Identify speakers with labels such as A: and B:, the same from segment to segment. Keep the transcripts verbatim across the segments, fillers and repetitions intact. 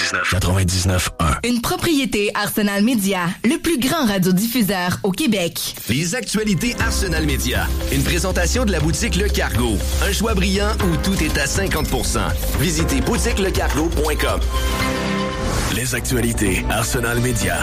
A: quatre-vingt-dix-neuf quatre-vingt-dix-neuf un.
B: Une propriété Arsenal Média, le plus grand radiodiffuseur au Québec.
C: Les actualités Arsenal Média. Une présentation de la boutique Le Cargo. Un choix brillant où tout est à cinquante pour cent. Visitez boutique le cargo point com.
A: Les actualités Arsenal Média.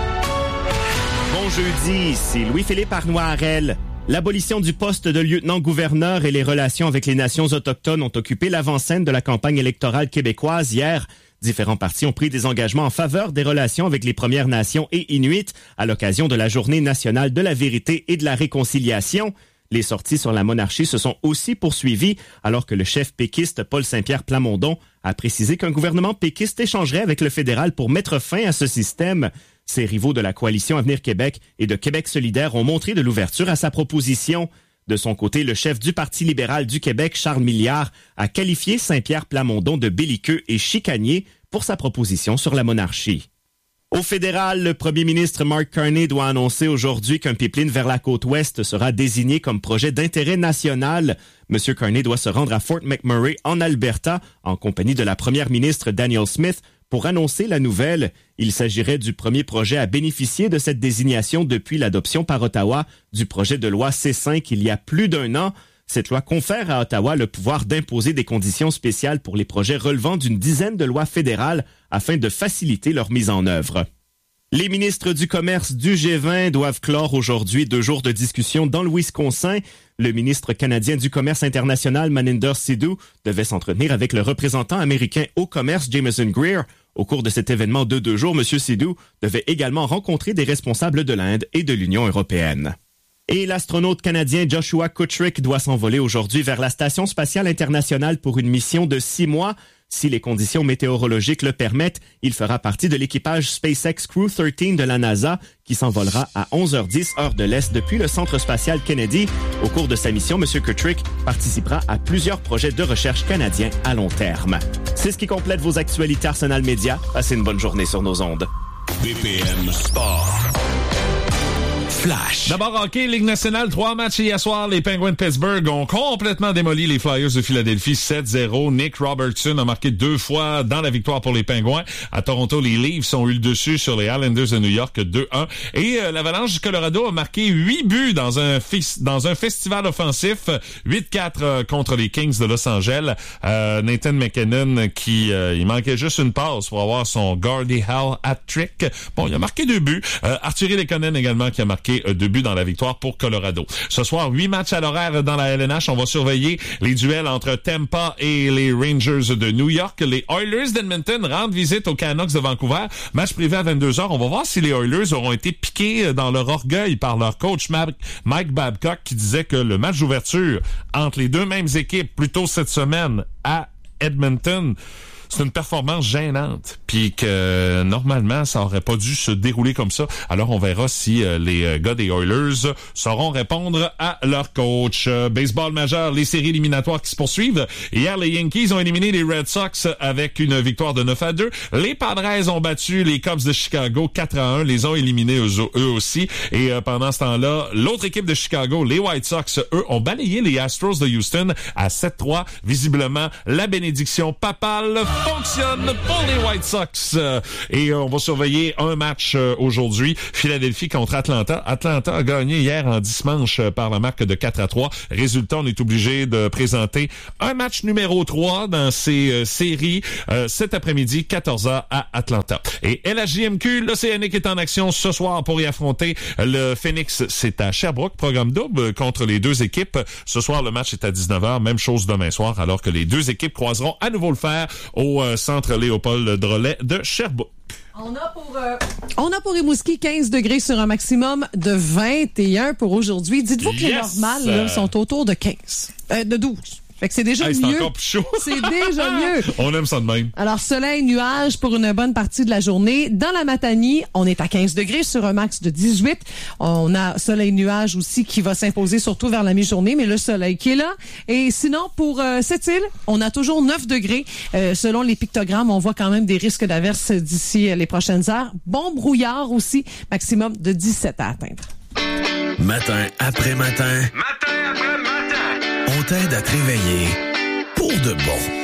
D: Bon jeudi, c'est Louis-Philippe Arnois-Harel. L'abolition du poste de lieutenant-gouverneur et les relations avec les nations autochtones ont occupé l'avant-scène de la campagne électorale québécoise hier. Différents partis ont pris des engagements en faveur des relations avec les Premières Nations et Inuits à l'occasion de la Journée nationale de la vérité et de la réconciliation. Les sorties sur la monarchie se sont aussi poursuivies alors que le chef péquiste Paul Saint-Pierre Plamondon a précisé qu'un gouvernement péquiste échangerait avec le fédéral pour mettre fin à ce système. Ses rivaux de la coalition Avenir Québec et de Québec solidaire ont montré de l'ouverture à sa proposition. De son côté, le chef du Parti libéral du Québec, Charles Milliard, a qualifié Saint-Pierre Plamondon de belliqueux et chicanier pour sa proposition sur la monarchie. Au fédéral, le premier ministre Mark Carney doit annoncer aujourd'hui qu'un pipeline vers la côte ouest sera désigné comme projet d'intérêt national. M. Carney doit se rendre à Fort McMurray, en Alberta, en compagnie de la première ministre Danielle Smith, pour annoncer la nouvelle. Il s'agirait du premier projet à bénéficier de cette désignation depuis l'adoption par Ottawa du projet de loi C cinq il y a plus d'un an. Cette loi confère à Ottawa le pouvoir d'imposer des conditions spéciales pour les projets relevant d'une dizaine de lois fédérales afin de faciliter leur mise en œuvre. Les ministres du commerce du G vingt doivent clore aujourd'hui deux jours de discussion dans le Wisconsin. Le ministre canadien du commerce international, Maninder Sidhu, devait s'entretenir avec le représentant américain au commerce, Jameson Greer. Au cours de cet événement de deux jours, M. Sidhu devait également rencontrer des responsables de l'Inde et de l'Union européenne. Et l'astronaute canadien Joshua Kutrick doit s'envoler aujourd'hui vers la Station spatiale internationale pour une mission de six mois. Si les conditions météorologiques le permettent, il fera partie de l'équipage SpaceX Crew treize de la NASA qui s'envolera à onze heures dix heure de l'Est depuis le Centre spatial Kennedy. Au cours de sa mission, M. Kutrick participera à plusieurs projets de recherche canadiens à long terme. C'est ce qui complète vos actualités Arsenal Média. Passez une bonne journée sur nos ondes.
A: B P M Sport. Flash.
E: D'abord, hockey, Ligue nationale, trois matchs hier soir. Les Penguins de Pittsburgh ont complètement démoli les Flyers de Philadelphie sept zéro. Nick Robertson a marqué deux fois dans la victoire pour les Penguins. À Toronto, les Leafs ont eu le dessus sur les Islanders de New York deux un. Et euh, l'Avalanche du Colorado a marqué huit buts dans un fis- dans un festival offensif. huit quatre euh, contre les Kings de Los Angeles. Euh, Nathan McKinnon qui euh, il manquait juste une passe pour avoir son Gordie Howe hat-trick. Bon, il a marqué deux buts. Euh, Arturi Lekonen également qui a marqué deux buts dans la victoire pour Colorado. Ce soir, huit matchs à l'horaire dans la L N H. On va surveiller les duels entre Tampa et les Rangers de New York. Les Oilers d'Edmonton rendent visite aux Canucks de Vancouver. Match privé à vingt-deux heures. On va voir si les Oilers auront été piqués dans leur orgueil par leur coach Mike Babcock qui disait que le match d'ouverture entre les deux mêmes équipes plus tôt cette semaine à Edmonton, c'est une performance gênante, puis que normalement ça aurait pas dû se dérouler comme ça. Alors on verra si euh, les euh, gars des Oilers sauront répondre à leur coach. Euh, baseball majeur, les séries éliminatoires qui se poursuivent. Hier, les Yankees ont éliminé les Red Sox avec une victoire de neuf à deux. Les Padres ont battu les Cubs de Chicago quatre à un, les ont éliminés eux, eux aussi. Et euh, pendant ce temps-là, l'autre équipe de Chicago, les White Sox, eux, ont balayé les Astros de Houston à sept trois. Visiblement, la bénédiction papale fonctionne pour les White Sox. Euh, et on va surveiller un match euh, aujourd'hui. Philadelphie contre Atlanta. Atlanta a gagné hier en dix manches euh, par la marque de quatre à trois. Résultat, on est obligé de présenter un match numéro trois dans ces euh, séries euh, cet après-midi, quatorze heures à Atlanta. Et L H J M Q, l'Océanique est en action ce soir pour y affronter le Phoenix. C'est à Sherbrooke, programme double contre les deux équipes. Ce soir, le match est à dix-neuf heures. Même chose demain soir, alors que les deux équipes croiseront à nouveau le fer au euh, centre Léopold Drolet de Sherbrooke.
F: On a pour euh, on a pour Rimouski quinze degrés sur un maximum de vingt et un pour aujourd'hui. Dites-vous que yes! Les normales là, sont autour de quinze, euh, de douze. Fait que c'est déjà
E: hey, c'est
F: mieux.
E: Encore plus chaud.
F: C'est déjà mieux.
E: On aime ça de même.
F: Alors, soleil, nuages pour une bonne partie de la journée. Dans la Matanie, on est à quinze degrés sur un max de dix-huit. On a soleil, nuages aussi qui va s'imposer surtout vers la mi-journée, mais le soleil qui est là. Et sinon, pour euh, cette île, on a toujours neuf degrés. Euh, selon les pictogrammes, on voit quand même des risques d'averses d'ici les prochaines heures. Bon brouillard aussi, maximum de dix-sept à atteindre.
A: Matin après matin.
C: Matin après matin.
A: On t'aide à te réveiller pour de bon.